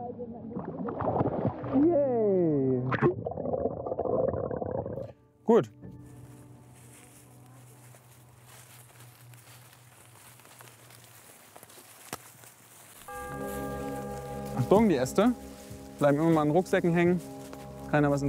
Yay! Gut. Achtung, die Äste bleiben immer mal an Rucksäcken hängen. Keiner was